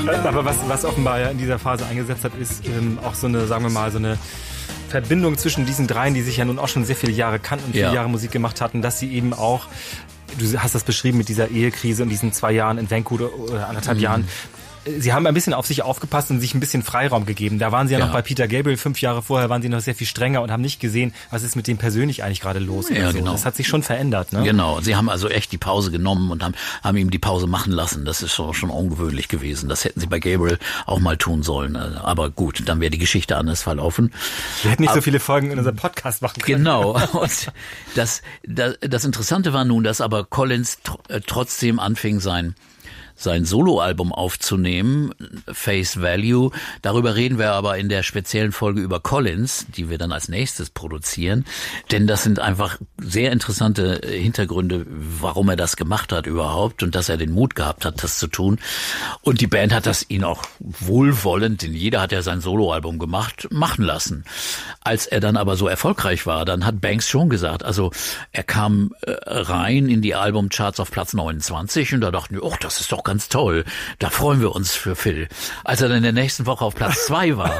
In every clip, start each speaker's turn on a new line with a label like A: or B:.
A: Aber was offenbar ja in dieser Phase eingesetzt hat, ist auch so eine, sagen wir mal, so eine Verbindung zwischen diesen dreien, die sich ja nun auch schon sehr viele Jahre kannten und viele Jahre Musik gemacht hatten, dass sie eben auch, du hast das beschrieben mit dieser Ehekrise und diesen 2 Jahren in Vancouver oder 1,5 Jahren, sie haben ein bisschen auf sich aufgepasst und sich ein bisschen Freiraum gegeben. Da waren sie ja noch bei Peter Gabriel, 5 Jahre vorher waren sie noch sehr viel strenger und haben nicht gesehen, was ist mit dem persönlich eigentlich gerade los.
B: Ja,
A: so.
B: genau.
A: Das hat sich schon verändert. Ne?
B: Genau, sie haben also echt die Pause genommen und haben ihm die Pause machen lassen. Das ist schon ungewöhnlich gewesen. Das hätten sie bei Gabriel auch mal tun sollen. Aber gut, dann wäre die Geschichte anders verlaufen.
A: Wir hätten nicht so viele Folgen in unserem Podcast machen können.
B: Genau. Und das Interessante war nun, dass aber Collins trotzdem anfing, sein Soloalbum aufzunehmen, Face Value. Darüber reden wir aber in der speziellen Folge über Collins, die wir dann als nächstes produzieren. Denn das sind einfach sehr interessante Hintergründe, warum er das gemacht hat überhaupt und dass er den Mut gehabt hat, das zu tun. Und die Band hat das ihn auch wohlwollend, denn jeder hat ja sein Soloalbum gemacht, machen lassen. Als er dann aber so erfolgreich war, dann hat Banks schon gesagt, also er kam rein in die Albumcharts auf Platz 29 und da dachten wir, das ist doch ganz toll, da freuen wir uns für Phil. Als er dann in der nächsten Woche auf Platz 2 war,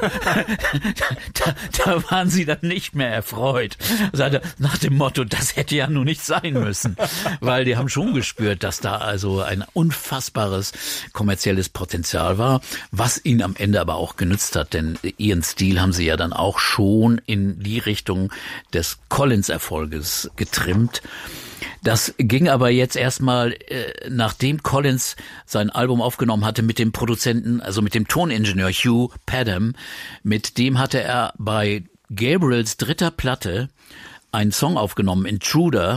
B: da waren sie dann nicht mehr erfreut. Nach dem Motto, das hätte ja nun nicht sein müssen. Weil die haben schon gespürt, dass da also ein unfassbares kommerzielles Potenzial war, was ihnen am Ende aber auch genützt hat. Denn ihren Stil haben sie ja dann auch schon in die Richtung des Collins-Erfolges getrimmt. Das ging aber jetzt erstmal, nachdem Collins sein Album aufgenommen hatte mit dem Produzenten, also mit dem Toningenieur Hugh Padgham, mit dem hatte er bei Gabriels 3. Platte einen Song aufgenommen, Intruder,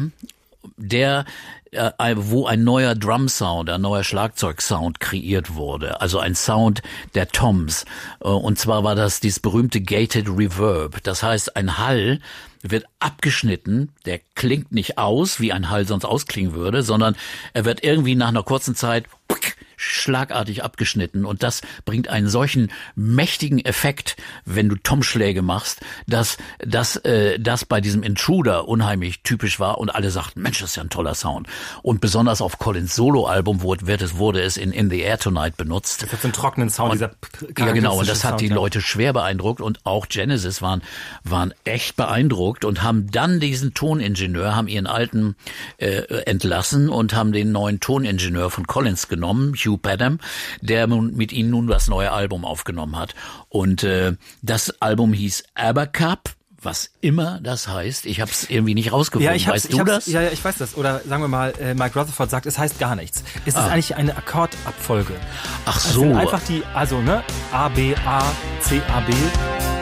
B: wo ein neuer Drum-Sound, ein neuer Schlagzeug-Sound kreiert wurde. Also ein Sound der Toms. Und zwar war das dieses berühmte Gated Reverb. Das heißt, ein Hall wird abgeschnitten, der klingt nicht aus, wie ein Hall sonst ausklingen würde, sondern er wird irgendwie nach einer kurzen Zeit schlagartig abgeschnitten und das bringt einen solchen mächtigen Effekt, wenn du Tom-Schläge machst, dass das bei diesem Intruder unheimlich typisch war und alle sagten, Mensch, das ist ja ein toller Sound. Und besonders auf Collins Solo-Album wurde es in The Air Tonight benutzt.
A: Das hat so einen trockenen Sound,
B: ja genau, und das hat die Leute schwer beeindruckt und auch Genesis waren echt beeindruckt und haben dann diesen Toningenieur, haben ihren alten entlassen und haben den neuen Toningenieur von Collins genommen, Hugh Padgham, der mit ihnen nun das neue Album aufgenommen hat. Und das Album hieß Abercup, was immer das heißt. Ich habe es irgendwie nicht rausgefunden. Weißt du das?
A: Ja, ich weiß das. Oder sagen wir mal, Mike Rutherford sagt, es heißt gar nichts. Es ist eigentlich eine Akkordabfolge.
B: Ach so.
A: Es sind einfach A, B, A, C, A, B.